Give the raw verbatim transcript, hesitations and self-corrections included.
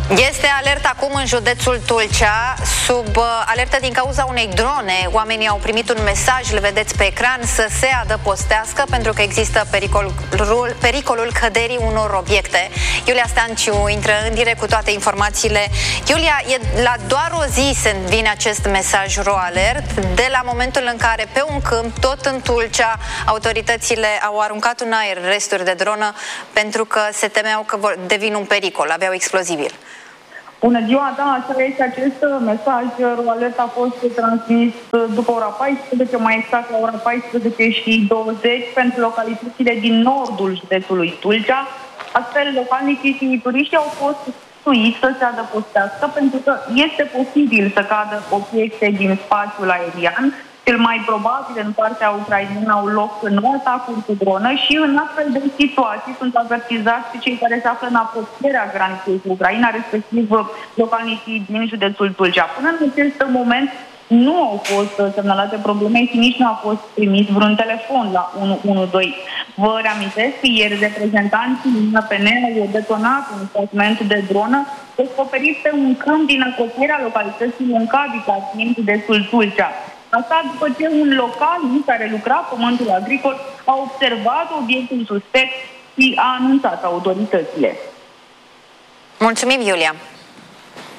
Este alertă acum în județul Tulcea, sub uh, alertă din cauza unei drone. Oamenii au primit un mesaj, le vedeți pe ecran, să se adăpostească pentru că există pericolul, pericolul căderii unor obiecte. Iulia Stanciu intră în direct cu toate informațiile. Iulia, e la doar o zi se vine acest mesaj RoAlert, de la momentul în care pe un câmp, tot în Tulcea, autoritățile au aruncat în aer resturi de dronă pentru că se temeau că vor devin un pericol, aveau explozibil. Bună ziua, da, așa este, acest mesaj RoAlert a fost transmis după ora paisprezece, mai exact la ora paisprezece și douăzeci, pentru localitățile din nordul județului Tulcea. Astfel, localnicii și turiștii au fost sfătuiți să se adăpostească, pentru că este posibil să cadă obiecte din spațiul aerian. Cel mai probabil în partea ucrainenă au loc nouă atacuri cu dronă și în astfel de situații sunt avertizați cei care se află în apropierea graniței cu Ucraina, respectiv localnicii din județul Tulcea. Până în acest moment nu au fost semnalate probleme și nici nu a fost trimis vreun telefon la unu unu doi. Vă reamintesc că ieri reprezentanții din A P N au detonat un fragment de dronă descoperit pe un câmp din apropierea localității Muncavica, din județul Tulcea. Asta după ce un localnic care lucra pământul agricol a observat obiectul suspect și a anunțat autoritățile. Mulțumim, Iulia!